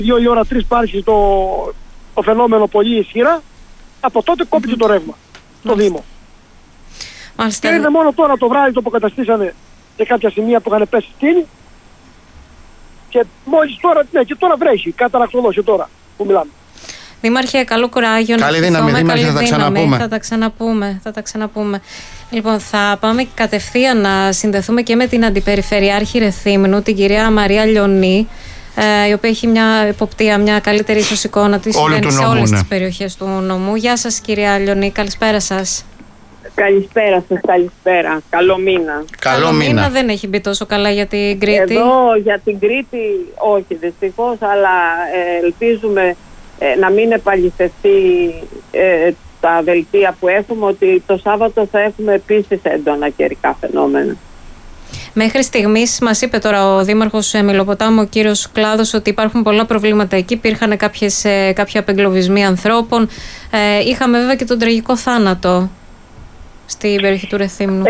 2 η ώρα, 3 υπάρχει το φαινόμενο πολύ ισχυρά. Από τότε κόπηκε το ρεύμα στο Δήμο. Και είναι μόνο τώρα το βράδυ το αποκαταστήσανε σε κάποια σημεία που είχαν πέσει σκήνη. Και μόλις τώρα, ναι, και τώρα βρέχει, καταρακτοδόση τώρα που μιλάμε. Δήμαρχε, καλό κουράγιο. Καλή δύναμη, Δήμαρχε, θα τα ξαναπούμε. Λοιπόν, θα πάμε κατευθείαν να συνδεθούμε και με την Αντιπεριφερειάρχη Ρεθύμνου, την κυρία Μαρία Λιονή, η οποία έχει μια εποπτεία, μια καλύτερη ίσως εικόνα της σε όλες τις περιοχές του νομού. Γεια σας, κυρία Λιονή, καλησπέρα σας. Καλησπέρα σας, καλησπέρα. Καλό μήνα. Καλό μήνα δεν έχει μπει τόσο καλά για την Κρήτη. Εδώ για την Κρήτη όχι δυστυχώς, αλλά ελπίζουμε να μην επαληθευτεί τα δελτία που έχουμε, ότι το Σάββατο θα έχουμε επίσης έντονα καιρικά φαινόμενα. Μέχρι στιγμής μας είπε τώρα ο Δήμαρχος Μηλοποτάμου, ο κύριος Κλάδος, ότι υπάρχουν πολλά προβλήματα εκεί. Υπήρχαν κάποια απεγκλωβισμοί ανθρώπων. Είχαμε βέβαια και τον τραγικό θάνατο στην περιοχή του Ρεθύμνου.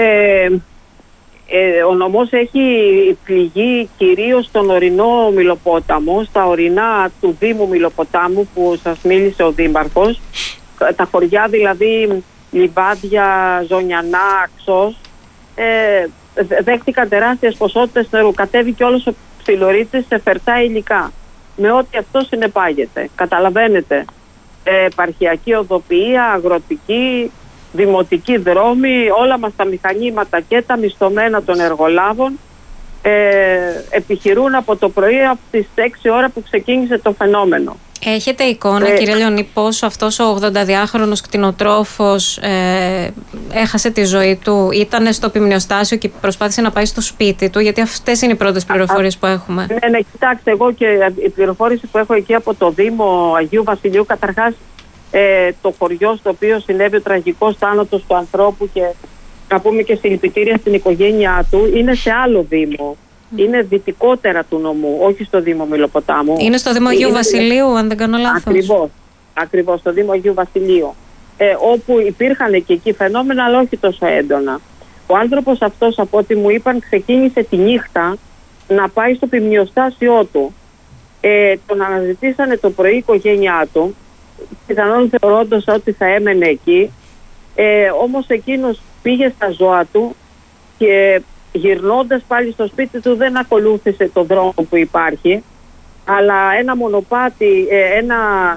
Ο νομός έχει πληγεί κυρίως στον ορεινό Μηλοπόταμο, στα ορεινά του Δήμου Μηλοποτάμου που σας μίλησε ο Δήμαρχος. Τα χωριά δηλαδή Λιβάδια, Ζωνιανά, Αξός, δέχτηκαν τεράστιες ποσότητες νερού. Κατέβηκε όλος ο ψιλορίτης σε φερτά υλικά, με ό,τι αυτό συνεπάγεται. Καταλαβαίνετε, επαρχιακή οδοποιία, αγροτική, δημοτικοί δρόμοι, όλα μας τα μηχανήματα και τα μισθωμένα των εργολάβων επιχειρούν από το πρωί, από τις 6 ώρα που ξεκίνησε το φαινόμενο. Έχετε εικόνα, κύριε Λιονή, πώς αυτός ο 82χρονος κτηνοτρόφος έχασε τη ζωή του? Ήταν στο ποιμνιοστάσιο και προσπάθησε να πάει στο σπίτι του, γιατί αυτές είναι οι πρώτες πληροφορίες που έχουμε. Ναι, κοιτάξτε, εγώ και η πληροφόρηση που έχω εκεί από το Δήμο Αγίου Βασιλείου, καταρχάς το χωριό στο οποίο συνέβη ο τραγικός θάνατος του ανθρώπου, και να πούμε και συλληπιτήρια στην οικογένειά του, είναι σε άλλο Δήμο. Είναι δυτικότερα του νομού, όχι στο Δήμο Μηλοποτάμου. Είναι στο Δήμο Αγίου Βασιλείου, αν δεν κάνω λάθος. Ακριβώς, στο Δήμο Αγίου Βασιλείου. Όπου υπήρχαν και εκεί φαινόμενα, αλλά όχι τόσο έντονα. Ο άνθρωπος αυτός, από ό,τι μου είπαν, ξεκίνησε τη νύχτα να πάει στο ποιμνιοστάσιό του. Τον αναζητήσανε το πρωί η οικογένειά του, πιθανόν θεωρώντας ότι θα έμενε εκεί. Όμως εκείνος πήγε στα ζώα του και γυρνώντας πάλι στο σπίτι του δεν ακολούθησε το δρόμο που υπάρχει, αλλά ένα μονοπάτι, ένα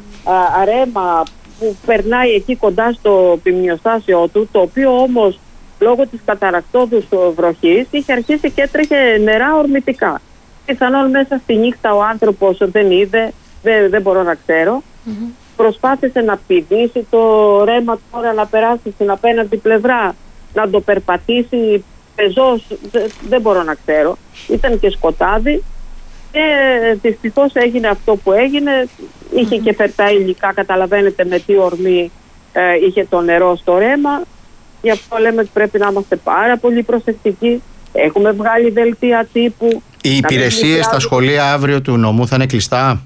αρέμα που περνάει εκεί κοντά στο ποιμνιοστάσιό του, το οποίο όμως λόγω της καταρακτώδους βροχής είχε αρχίσει και έτρεχε νερά ορμητικά. Πιθανόν μέσα στη νύχτα ο άνθρωπος δεν είδε, δεν μπορώ να ξέρω. Προσπάθησε να πηδήσει το ρέμα τώρα, να περάσει στην απέναντι πλευρά, να το περπατήσει πεζός, δεν μπορώ να ξέρω. Ήταν και σκοτάδι και δυστυχώς έγινε αυτό που έγινε. Είχε και φερτά υλικά, καταλαβαίνετε με τι ορμή είχε το νερό στο ρέμα. Γι' αυτό λέμε ότι πρέπει να είμαστε πάρα πολύ προσεκτικοί. Έχουμε βγάλει δελτία τύπου. Οι υπηρεσίες στα σχολεία αύριο του νομού θα είναι κλειστά?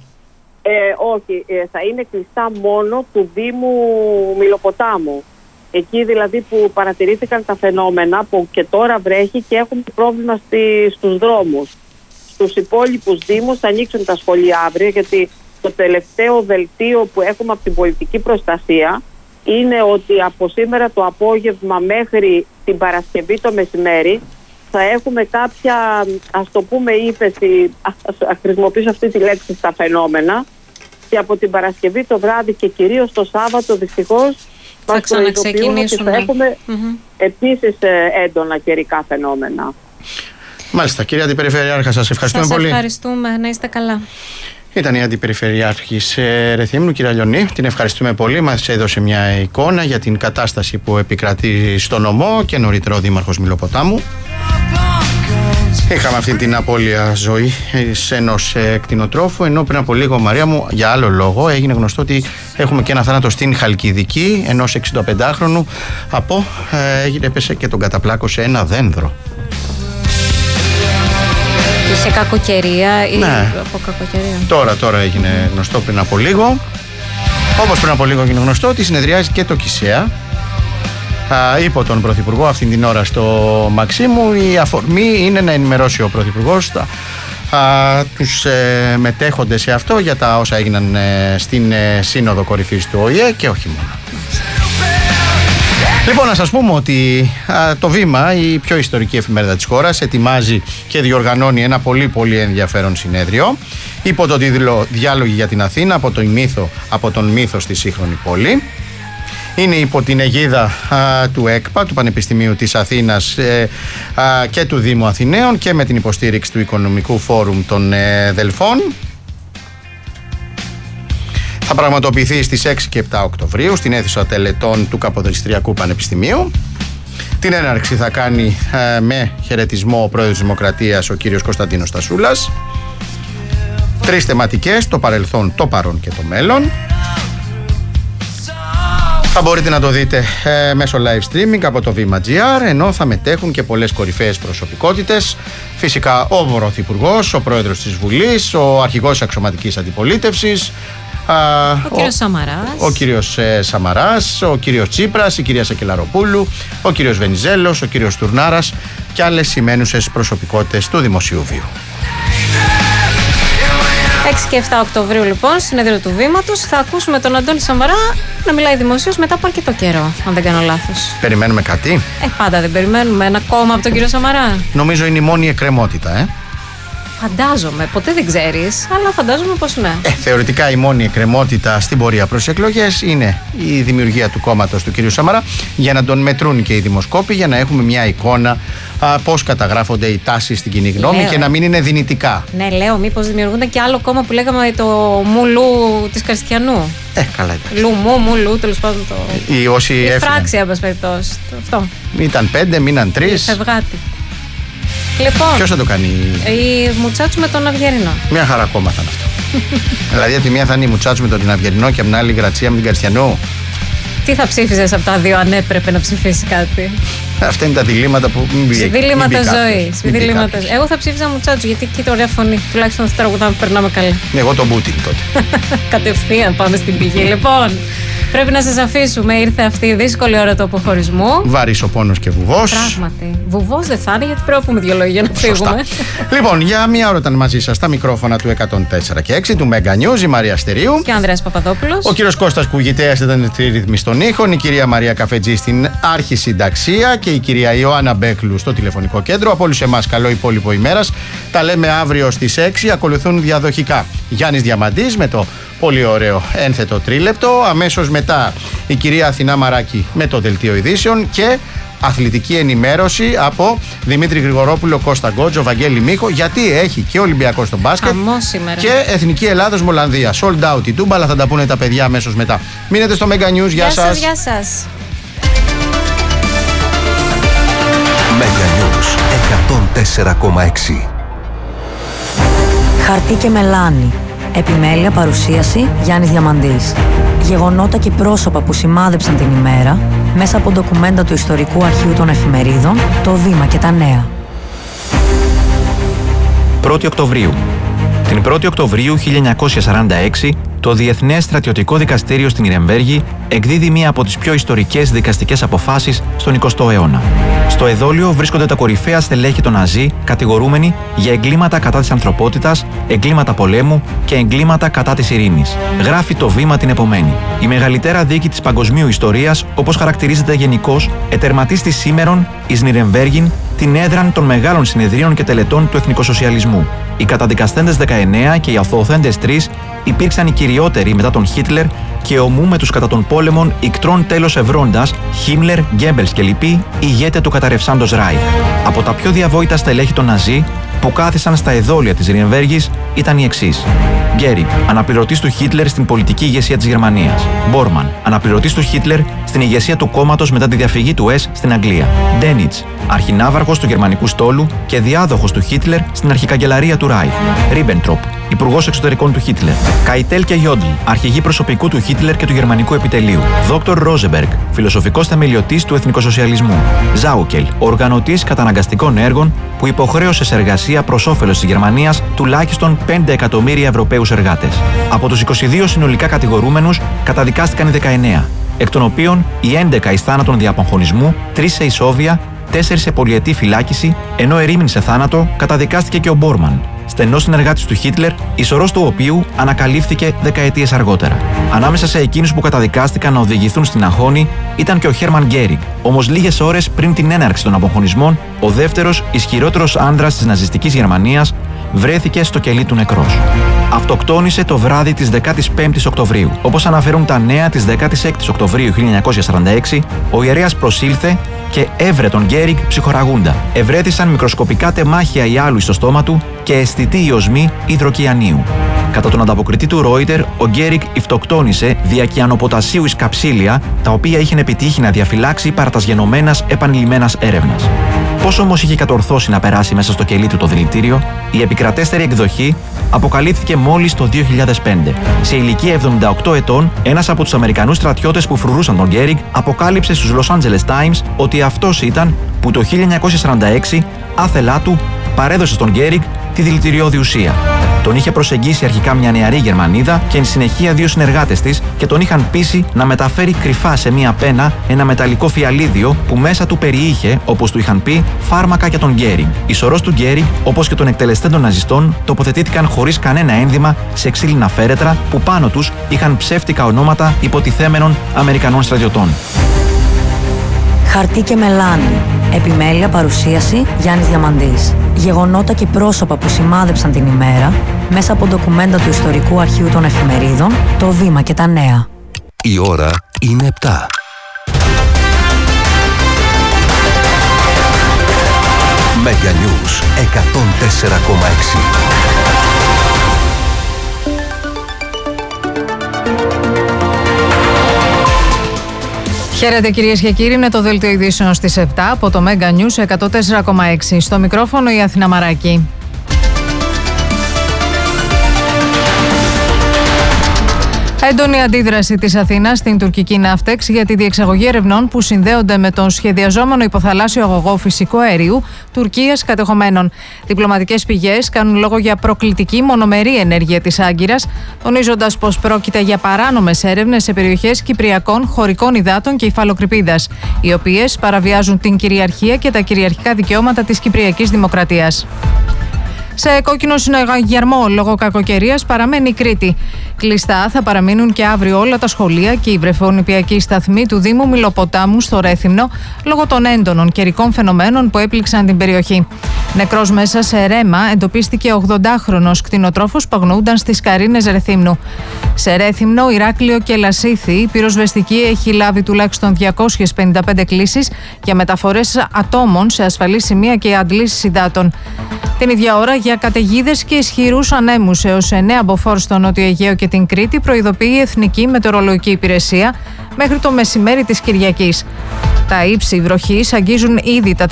Όχι, θα είναι κλειστά μόνο του Δήμου Μηλοποτάμου. Εκεί δηλαδή που παρατηρήθηκαν τα φαινόμενα, που και τώρα βρέχει και έχουμε πρόβλημα στους δρόμους. Στους υπόλοιπους δήμους θα ανοίξουν τα σχολεία αύριο, γιατί το τελευταίο δελτίο που έχουμε από την πολιτική προστασία είναι ότι από σήμερα το απόγευμα μέχρι την Παρασκευή το μεσημέρι θα έχουμε κάποια, ας το πούμε, ύφεση, ας χρησιμοποιήσω αυτή τη λέξη, στα φαινόμενα, και από την Παρασκευή το βράδυ και κυρίως το Σάββατο δυστυχώς θα ξαναξεκινήσουν. Θα έχουμε επίσης έντονα καιρικά φαινόμενα. Μάλιστα, κυρία Αντιπεριφερειάρχα, σας ευχαριστούμε πολύ. Σας ευχαριστούμε, να είστε καλά. Ήταν η Αντιπεριφερειάρχης Ρεθύμνου, κυρία Λιονή. Την ευχαριστούμε πολύ. Μας έδωσε μια εικόνα για την κατάσταση που επικρατεί στο νομό, και νωρίτερα ο Δήμαρχος Μηλοποτάμου. Είχαμε αυτή την απώλεια ζωή ενός κτηνοτρόφου, ενώ πριν από λίγο, Μαρία μου, για άλλο λόγο έγινε γνωστό ότι έχουμε και ένα θάνατο στην Χαλκιδική ενός 65χρονου έπεσε και τον καταπλάκωσε ένα δένδρο. Είχε κακοκαιρία ή ναι. Από κακοκαιρία. Τώρα έγινε γνωστό πριν από λίγο. Όπως πριν από λίγο έγινε γνωστό ότι συνεδριάζει και το ΚΙΣΕΑ υπό τον Πρωθυπουργό αυτήν την ώρα στο Μαξίμου. Η αφορμή είναι να ενημερώσει ο Πρωθυπουργός τους μετέχοντες σε αυτό για τα όσα έγιναν στην Σύνοδο Κορυφής του ΟΗΕ και όχι μόνο. Λοιπόν, να σας πούμε ότι το Βήμα, η πιο ιστορική εφημερίδα της χώρας, ετοιμάζει και διοργανώνει ένα πολύ πολύ ενδιαφέρον συνέδριο υπό τον τίτλο «Διάλογοι για την Αθήνα, από τον μύθο στη σύγχρονη πόλη». Είναι υπό την αιγίδα του ΕΚΠΑ, του Πανεπιστημίου της Αθήνας και του Δήμου Αθηναίων και με την υποστήριξη του Οικονομικού Φόρουμ των Δελφών. Θα πραγματοποιηθεί στις 6 και 7 Οκτωβρίου στην αίθουσα τελετών του Καποδιστριακού Πανεπιστημίου. Την έναρξη θα κάνει με χαιρετισμό ο πρόεδρος της Δημοκρατίας, ο κύριος Κωνσταντίνος Τασούλας. 3 θεματικές, το παρελθόν, το παρόν και το μέλλον. Θα μπορείτε να το δείτε μέσω live streaming από το Βήμα.gr, ενώ θα μετέχουν και πολλές κορυφαίες προσωπικότητες. Φυσικά ο Πρωθυπουργός, ο Πρόεδρος της Βουλής, ο Αρχηγός της Αξιωματικής Αντιπολίτευσης, ο κύριος Σαμαράς, ο κύριος Σαμαράς, ο κύριος Τσίπρας, η κυρία Σακελαροπούλου, ο κύριος Βενιζέλος, ο κύριος Τουρνάρας και άλλες σημαίνουσες προσωπικότητες του δημοσίου βίου. 6 και 7 Οκτωβρίου λοιπόν, συνέδριο του Βήματος. Θα ακούσουμε τον Αντώνη Σαμαρά να μιλάει δημοσίως μετά από αρκετό καιρό, αν δεν κάνω λάθος. Περιμένουμε κάτι? Πάντα δεν περιμένουμε ένα κόμμα από τον κύριο Σαμαρά. Νομίζω είναι η μόνη εκκρεμότητα, Φαντάζομαι, ποτέ δεν ξέρεις, αλλά φαντάζομαι πως ναι. Θεωρητικά η μόνη εκκρεμότητα στην πορεία προς εκλογές είναι η δημιουργία του κόμματος του κ. Σαμαρά, για να τον μετρούν και οι δημοσκόποι, για να έχουμε μια εικόνα πώς καταγράφονται οι τάσεις στην κοινή γνώμη και να μην είναι δυνητικά. Ναι, λέω, μήπως δημιουργούνται και άλλο κόμμα που λέγαμε το Μουλού της Καριστιανού. Καλά, εντάξει. Λουμού, Μουλού, τέλος πάντων το. Η φράξη, άμπας περιπτώσει. Αυτό. Ήταν 5, μείναν 3. Φευγάτη. Λοιπόν, ποιος θα το κάνει? Η Μουτσάτσου με τον Αυγερινό. Μια χαρά κόμμα θα είναι αυτό. Δηλαδή από τη μία θα είναι η Μουτσάτσου με τον Αυγερινό και από την άλλη η Γρατσία με την Καριστιανού. Τι θα ψήφιζες από τα δύο αν έπρεπε να ψηφίσει κάτι? Αυτά είναι τα διλήμματα που μην μπει. Διλήμματα ζωής. Εγώ θα ψήφιζα Μουτσάτσου γιατί εκεί ωραία φωνή. Τουλάχιστον θα τραγουδάμε, περνάμε καλά. Εγώ τον Πούτιν τότε. Κατευθείαν πάμε στην πηγή. Λοιπόν, πρέπει να σας αφήσουμε. Ήρθε αυτή η δύσκολη ώρα του αποχωρισμού. Βάρης ο πόνος και βουβός. Πράγματι. Βουβός δεν θα είναι, γιατί πρέπει να πούμε 2 λόγια να φύγουμε. Λοιπόν, για μία ώρα ήταν μαζί σας στα μικρόφωνα του 104 και 6 του Mega News η Μαρία Αστερίου και ο Ανδρέας Παπαδόπουλος. Ο κύριος Κώστας Κουγητέας ήταν στη ρύθμιση των ήχων, η κυρία Μαρία Καφετζή στην αρχισυνταξία και η κυρία Ιωάννα Μπέκλου στο τηλεφωνικό κέντρο. Από όλους εμάς, καλό υπόλοιπο ημέρας. Τα λέμε αύριο στις 6. Ακολουθούν διαδοχικά Γιάννης Διαμαντής με το πολύ ωραίο ένθετο τρίλεπτο. Αμέσως μετά η κυρία Αθηνά Μαράκη με το δελτίο ειδήσεων και αθλητική ενημέρωση από Δημήτρη Γρηγορόπουλο, Κώστα Γκότζο, Βαγγέλη Μίχο, γιατί έχει και Ολυμπιακό στο μπάσκετ και Εθνική Ελλάδος Μολανδία. Sold out η Τούμπα, αλλά θα τα πούνε τα παιδιά αμέσως μετά. Μείνετε στο Mega News. Γεια σας. Γεια σας. Mega News 104,6. Χαρτί και μελάνι. Επιμέλεια, παρουσίαση Γιάννης Διαμαντής. Γεγονότα και πρόσωπα που σημάδεψαν την ημέρα μέσα από ντοκουμέντα του Ιστορικού Αρχείου των Εφημερίδων, το Βήμα και τα Νέα. 1η Οκτωβρίου. Την 1η Οκτωβρίου 1946, το Διεθνές Στρατιωτικό Δικαστήριο στην Ιρεμβέργη εκδίδει μία από τις πιο ιστορικές δικαστικές αποφάσεις στον 20ο αιώνα. Στο εδόλιο βρίσκονται τα κορυφαία στελέχη των Ναζί, κατηγορούμενοι για εγκλήματα κατά της ανθρωπότητας, εγκλήματα πολέμου και εγκλήματα κατά της ειρήνης. Γράφει το Βήμα την επομένη. Η μεγαλύτερα δίκη της παγκοσμίου ιστορίας, όπως χαρακτηρίζεται γενικώς, ετερματίστη σήμερον εις Νιρεμβέργην, την έδραν των μεγάλων συνεδρίων και τελετών του εθνικοσοσιαλισμού. Οι καταδικαστέντες 19 και οι αθωωθέντες 3 υπήρξαν οι κυριότεροι μετά τον Χίτλερ και ομού με τους κατά των πόλεμων ικτρών τέλος ευρώντας, Χίμλερ, Γκέμπελς και λοιποί, ηγέτε του καταρρευσάντος Ράιχ. Από τα πιο διαβόητα στελέχη των Ναζί που κάθισαν στα εδόλια της Ριενβέργης ήταν οι εξής: Γκέρινγκ, αναπληρωτής του Χίτλερ στην πολιτική ηγεσία της Γερμανίας. Μπόρμαν, αναπληρωτής του Χίτλερ στην ηγεσία του κόμματος μετά τη διαφυγή του ΕΣ στην Αγγλία. Ντένιτς, αρχινάβαρχος του γερμανικού στόλου και διάδοχος του Χίτλερ στην αρχικαγκελαρία του Ράιχ. Ρίμπεντροπ, υπουργός εξωτερικών του Χίτλερ. Καϊτέλ και Γιόντλ, αρχηγοί προσωπικού του Χίτλερ και του γερμανικού επιτελείου. Δόκτωρ Ρόζεμπεργκ, φιλοσοφικός θεμελιωτής του εθνικοσοσιαλισμού. Ζάουκελ, οργανωτής καταναγκαστικών έργων που υποχρέωσε σε εργασία προς όφελος της Γερμανίας τουλάχιστον 5 εκατομμύρια Ευρωπαίους εργάτες. Από τους 22 συνολικά κατηγορούμενους καταδικάστηκαν οι 19, εκ των οποίων οι 11 εις θάνατον δια απαγχωνισμού, 3 σε ισόβια 4 σε πολυετή φυλάκιση, ενώ ερήμην σε θάνατο καταδικάστηκε και ο Μπόρμαν, στενός συνεργάτης του Χίτλερ, η σωρός του οποίου ανακαλύφθηκε δεκαετίες αργότερα. Ανάμεσα σε εκείνους που καταδικάστηκαν να οδηγηθούν στην αγχώνη ήταν και ο Χέρμαν Γκέριγκ. Όμως λίγες ώρες πριν την έναρξη των αποχωνισμών, ο δεύτερος ισχυρότερος άνδρας της ναζιστικής Γερμανίας βρέθηκε στο κελί του νεκρός. Αυτοκτόνησε το βράδυ της 15ης Οκτωβρίου. Όπως αναφέρουν τα νέα της 16ης Οκτωβρίου 1946, ο ιερέας προσήλθε και έβρε τον Γκέριγκ ψυχοραγούντα. Ευρέθησαν μικροσκοπικά τεμάχια ιάλου στο στόμα του και αισθητή ιωσμή υδροκιανίου. Κατά τον ανταποκριτή του Ρόιτερ, ο Γκέριγκ υφτοκτόνησε δια κιανοποτασίου εις καψίλια, τα οποία είχε επιτύχει να διαφυλάξει παρά τας γενομένας επανειλημμένας έρευνας. Πώς όμως είχε κατορθώσει να περάσει μέσα στο κελί του το δηλητήριο, η επικρατέστερη εκδοχή αποκαλύφθηκε μόλις το 2005. Σε ηλικία 78 ετών, ένας από τους Αμερικανούς στρατιώτες που φρουρούσαν τον Γκέριγκ αποκάλυψε στους Los Angeles Times ότι αυτός ήταν που το 1946 άθελά του παρέδωσε στον Γκέριγκ τη δηλητηριώδη ουσία. Τον είχε προσεγγίσει αρχικά μια νεαρή Γερμανίδα και εν συνεχεία 2 συνεργάτες της και τον είχαν πείσει να μεταφέρει κρυφά σε μια πένα ένα μεταλλικό φιαλίδιο που μέσα του περιείχε, όπως του είχαν πει, φάρμακα για τον Γκέριγκ. Οι σωρός του Γκέριγκ, όπως και των εκτελεστέντων ναζιστών, τοποθετήθηκαν χωρίς κανένα ένδυμα σε ξύλινα φέρετρα που πάνω τους είχαν ψεύτικα ονόματα υποτιθέμενων Αμερικανών στρατιωτών. Χαρτί και μελάνι. Επιμέλεια, παρουσίαση Γιάννης Διαμαντής. Γεγονότα και πρόσωπα που σημάδεψαν την ημέρα μέσα από ντοκουμέντα του Ιστορικού Αρχείου των Εφημερίδων, το Βήμα και τα Νέα. Η ώρα είναι 7. Mega News 104,6. Χαίρετε κυρίες και κύριοι, είναι το δελτίο ειδήσεων στις 7 από το Mega News 104,6. Στο μικρόφωνο η Αθηνά Μαράκη. Έντονη αντίδραση της Αθήνας στην τουρκική Ναύτεξ για τη διεξαγωγή ερευνών που συνδέονται με τον σχεδιαζόμενο υποθαλάσσιο αγωγό φυσικού αερίου Τουρκίας κατεχομένων. Διπλωματικές πηγές κάνουν λόγο για προκλητική μονομερή ενέργεια της Άγκυρας, τονίζοντας πως πρόκειται για παράνομες έρευνες σε περιοχές κυπριακών χωρικών υδάτων και υφαλοκρηπίδας, οι οποίες παραβιάζουν την κυριαρχία και τα κυριαρχικά δικαιώματα της Κυπριακής Δημοκρατίας. Σε κόκκινο συναγερμό λόγω κακοκαιρίας παραμένει η Κρήτη. Κλειστά θα παραμείνουν και αύριο όλα τα σχολεία και οι βρεφονιπιακοί σταθμοί του Δήμου Μιλοποτάμου στο Ρέθυμνο λόγω των έντονων καιρικών φαινομένων που έπληξαν την περιοχή. Νεκρός μέσα σε ρέμα εντοπίστηκε 80χρονος κτηνοτρόφος που αγνοούνταν στις Καρίνες Ρεθύμνου. Σε Ρέθυμνο, Ηράκλειο και Λασίθι, η πυροσβεστική έχει λάβει τουλάχιστον 255 κλήσεις για μεταφορές ατόμων σε ασφαλή σημεία και αντλήσεις υδάτων. Την ίδια ώρα, για καταιγίδες και ισχυρούς ανέμους έως 9 μποφόρ στο Νότιο Αιγαίο και την Κρήτη, προειδοποιεί η Εθνική Μετεωρολογική Υπηρεσία μέχρι το μεσημέρι της Κυριακής. Τα ύψη βροχής αγγίζουν ήδη τα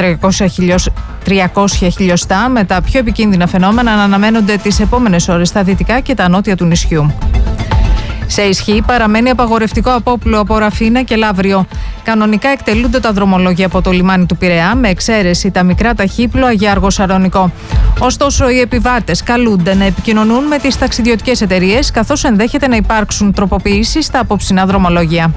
300 χιλιοστά, με τα πιο επικίνδυνα φαινόμενα να αναμένονται τις επόμενες ώρες στα δυτικά και τα νότια του νησιού. Σε ισχύ παραμένει απαγορευτικό απόπλου από Ραφίνα και Λαύριο. Κανονικά εκτελούνται τα δρομολόγια από το λιμάνι του Πειραιά, με εξαίρεση τα μικρά ταχύπλοα για Αργο-Σαρονικό. Ωστόσο, οι επιβάτες καλούνται να επικοινωνούν με τις ταξιδιωτικές εταιρείες, καθώς ενδέχεται να υπάρξουν τροποποιήσεις στα απόψινα δρομολόγια.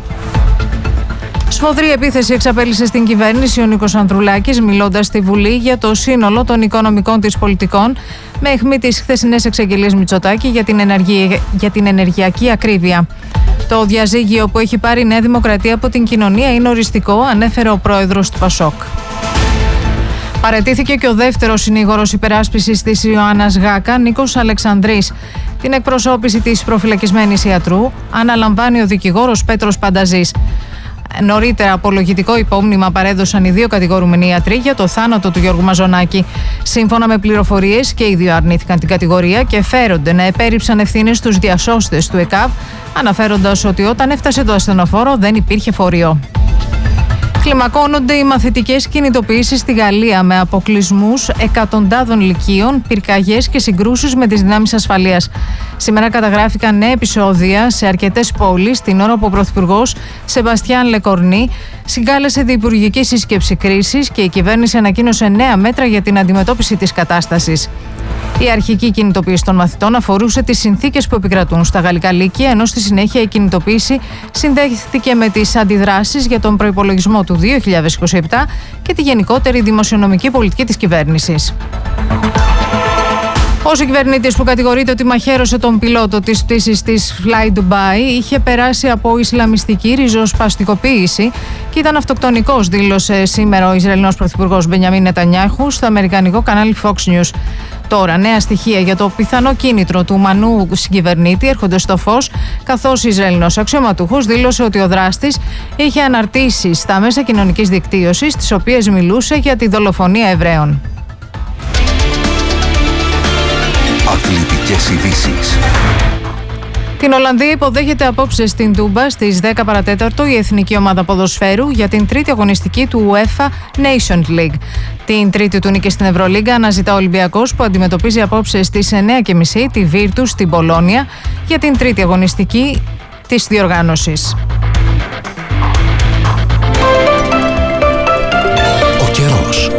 Σφοδρή επίθεση εξαπέλυσε στην κυβέρνηση ο Νίκος Ανδρουλάκης, μιλώντας στη Βουλή για το σύνολο των οικονομικών της πολιτικών, με αιχμή τις χθεσινές εξαγγελίες Μητσοτάκη για την ενεργειακή ακρίβεια. Το διαζύγιο που έχει πάρει η Νέα Δημοκρατία από την κοινωνία είναι οριστικό, ανέφερε ο πρόεδρος του ΠΑΣΟΚ. Παραιτήθηκε και ο δεύτερος συνήγορος υπεράσπισης της Ιωάννας Γάκα, Νίκος Αλεξανδρής. Την εκπροσώπηση της προφυλακισμένης ιατρού αναλαμβάνει ο δικηγόρος Πέτρος Πανταζής. Νωρίτερα, απολογητικό υπόμνημα παρέδωσαν οι δύο κατηγορούμενοι ιατροί για το θάνατο του Γιώργου Μαζονάκη. Σύμφωνα με πληροφορίες, και οι δύο αρνήθηκαν την κατηγορία και φέρονται να επέριψαν ευθύνες στους διασώστες του ΕΚΑΒ, αναφέροντας ότι όταν έφτασε το ασθενοφόρο δεν υπήρχε φορείο. Κλιμακώνονται οι μαθητικές κινητοποιήσεις στη Γαλλία, με αποκλεισμούς εκατοντάδων λυκείων, πυρκαγιές και συγκρούσεις με τις δυνάμεις ασφαλείας. Σήμερα καταγράφηκαν νέα επεισόδια σε αρκετές πόλεις, την ώρα που ο Πρωθυπουργός Σεμπαστιάν Λεκορνή συγκάλεσε διυπουργική σύσκεψη κρίσης και η κυβέρνηση ανακοίνωσε νέα μέτρα για την αντιμετώπιση της κατάστασης. Η αρχική κινητοποίηση των μαθητών αφορούσε τις συνθήκες που επικρατούν στα γαλλικά λύκεια, ενώ στη συνέχεια η κινητοποίηση συνδέθηκε με τις αντιδράσεις για τον προϋπολογισμό του 2027 και τη γενικότερη δημοσιονομική πολιτική της κυβέρνησης. Ο κυβερνήτης που κατηγορείται ότι μαχαίρωσε τον πιλότο της πτήσης της Fly Dubai είχε περάσει από ισλαμιστική ριζοσπαστικοποίηση και ήταν αυτοκτονικός, δήλωσε σήμερα ο Ισραηλινός Πρωθυπουργός Μπενιαμίν Νετανιάχου στο αμερικανικό κανάλι Fox News. Τώρα, νέα στοιχεία για το πιθανό κίνητρο του Ουμανού συγκυβερνήτη έρχονται στο φως, καθώς ο Ισραηλινός αξιωματούχος δήλωσε ότι ο δράστης είχε αναρτήσεις στα μέσα κοινωνικής δικτύωσης, τις οποίες μιλούσε για τη δολοφονία Εβραίων. Αθλητικές ειδήσεις. Την Ολλανδία υποδέχεται απόψε στην Τούμπα στις 10 παρατέταρτο η εθνική ομάδα ποδοσφαίρου για την τρίτη αγωνιστική του UEFA Nations League. Την τρίτη του νίκη στην Ευρωλίγκα αναζητά ο Ολυμπιακός, που αντιμετωπίζει απόψε στις 9:30 τη Βίρτους στην Πολόνια για την τρίτη αγωνιστική της διοργάνωσης. Ο καιρός.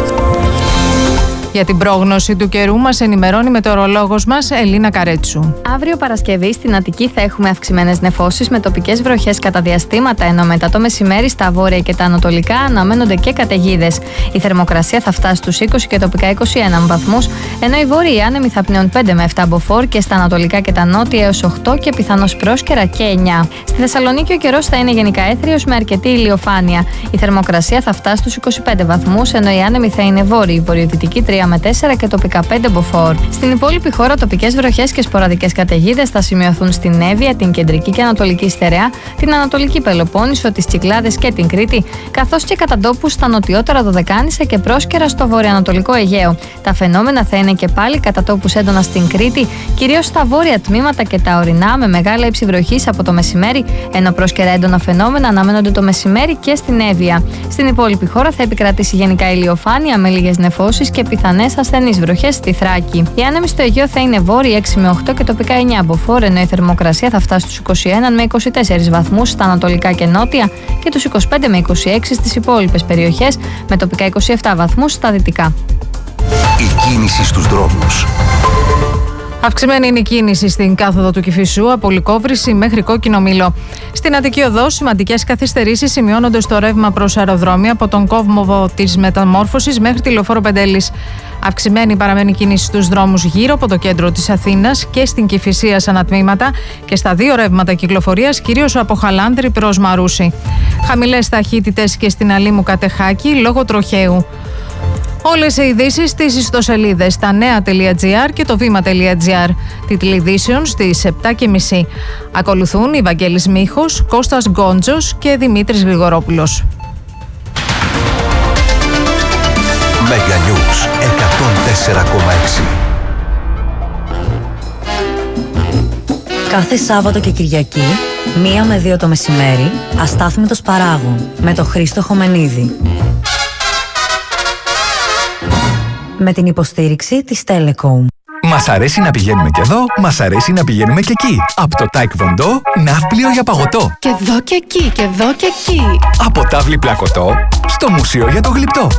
Για την πρόγνωση του καιρού μας ενημερώνει η μετεωρολόγος μας Ελίνα Καρέτσου. Αύριο Παρασκευή στην Αττική θα έχουμε αυξημένες νεφώσεις με τοπικές βροχές κατά διαστήματα, ενώ μετά το μεσημέρι στα βόρεια και τα ανατολικά αναμένονται και καταιγίδες. Η θερμοκρασία θα φτάσει στους 20 και τοπικά 21 βαθμούς, ενώ οι βόρειοι άνεμοι θα πνέουν 5 με 7 μποφόρ και στα ανατολικά και τα νότια έως 8 και πιθανώς πρόσκαιρα και 9. Στη Θεσσαλονίκη ο καιρός θα είναι γενικά έθριος με αρκετή ηλιοφάνεια. Η θερμοκρασία θα φτάσει στους 25 βαθμούς, ενώ οι άνεμοι θα είναι βόρειοι, βορειοδυτικοί 3 με 4 και τοπικά 5 μποφόρ. Στην υπόλοιπη χώρα, τοπικές βροχές και σποραδικές καταιγίδες θα σημειωθούν στην Εύβοια, την κεντρική και ανατολική Στερεά, την ανατολική Πελοπόννησο, τις Κυκλάδες και την Κρήτη, καθώς και κατά τόπους στα νοτιότερα Δωδεκάνησα και πρόσκαιρα στο βορειοανατολικό Αιγαίο. Τα φαινόμενα θα είναι και πάλι κατά τόπους έντονα στην Κρήτη, κυρίως στα βόρεια τμήματα και τα ορεινά, με μεγάλα ύψη βροχής από το μεσημέρι, ενώ πρόσκαιρα έντονα φαινόμενα αναμένονται το μεσημέρι και στην Εύβοια. Στην υπόλοιπη χώρα θα επικρατήσει γενικά ηλιοφάνεια με λίγες νεφώσεις και πιθανές ασθενείς βροχές στη Θράκη. Οι άνεμοι στο Αιγαίο θα είναι βόρειοι 6 με 8 και τοπικά 9 μποφόρ, ενώ η θερμοκρασία θα φτάσει στους 21 με 24 βαθμούς στα ανατολικά και νότια και τους 25 με 26 στις υπόλοιπες περιοχές, με τοπικά 27 βαθμούς στα δυτικά. Η κίνηση στους δρόμους. Αυξημένη είναι η κίνηση στην κάθοδο του Κηφισού από Λυκόβρηση μέχρι Κόκκινο Μήλο. Στην Αττική Οδό, σημαντικές καθυστερήσεις σημειώνονται στο ρεύμα προς αεροδρόμια από τον κόμβο της Μεταμόρφωσης μέχρι τη Λεωφόρο Πεντέλης. Αυξημένη παραμένει κίνηση στους δρόμους γύρω από το κέντρο της Αθήνας και στην Κηφισία σαν ανατμήματα και στα δύο ρεύματα κυκλοφορίας, κυρίως από Χαλάνδρη προς Μαρούσι. Χαμηλές ταχύτητες και στην Αλήμου Κατεχάκη λόγω τροχαίου. Όλες οι ειδήσεις στις ιστοσελίδες στα νέα.gr και το βήμα.gr. Τίτλοι ειδήσεων στις 7:30. Ακολουθούν η Βαγγέλης Μίχος, Κώστας Γκόντζος και Δημήτρης Γρηγορόπουλος. Μέγα Νιούς 104,6. Κάθε Σάββατο και Κυριακή, 1 με 2 το μεσημέρι, Αστάθμητος Παράγων με το Χρήστο Χομενίδη. Με την υποστήριξη της Telecom. Μας αρέσει να πηγαίνουμε και εδώ, μας αρέσει να πηγαίνουμε και εκεί. Από το Taekwondo, ναύπλιο για παγωτό. Και εδώ και εκεί, και εδώ και εκεί. Από τάβλη πλακωτό, στο μουσείο για το γλυπτό.